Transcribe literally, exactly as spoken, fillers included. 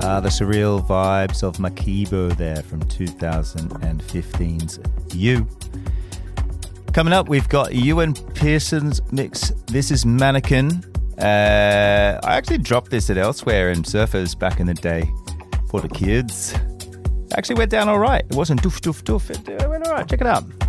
Uh, the surreal vibes of Makibo there from two thousand fifteen's You. Coming up, we've got Ewan Pearson's mix. This is Mannequin. Uh, I actually dropped this at Elsewhere and Surfers back in the day for the kids. It actually went down all right. It wasn't doof, doof, doof. It, it went all right. Check it out.